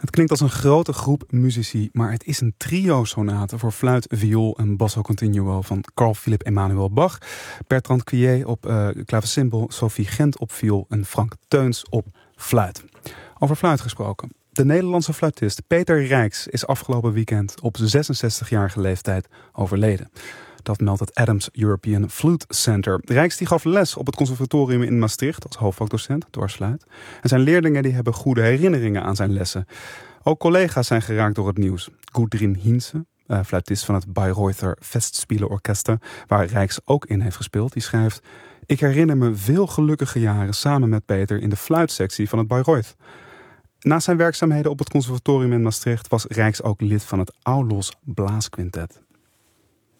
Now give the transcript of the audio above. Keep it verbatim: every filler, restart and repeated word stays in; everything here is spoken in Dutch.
Het klinkt als een grote groep muzici, maar het is een trio-sonate voor fluit, viool en basso continuo van Carl Philipp Emanuel Bach, Bertrand Quillet op uh, klavecimbal, Sophie Gent op viool en Frank Teuns op fluit. Over fluit gesproken. De Nederlandse fluitist Peter Rijks is afgelopen weekend op zesenzestigjarige leeftijd overleden. Dat meldt het Adams European Flute Center. Rijks die gaf les op het conservatorium in Maastricht als hoofdvakdocent, dwarsfluit. En zijn leerlingen die hebben goede herinneringen aan zijn lessen. Ook collega's zijn geraakt door het nieuws. Gudrun Hinze, uh, fluitist van het Bayreuther Festspielenorchester, waar Rijks ook in heeft gespeeld, die schrijft: "Ik herinner me veel gelukkige jaren samen met Peter in de fluitsectie van het Bayreuth." Naast zijn werkzaamheden op het conservatorium in Maastricht was Rijks ook lid van het Aulos Blaasquintet.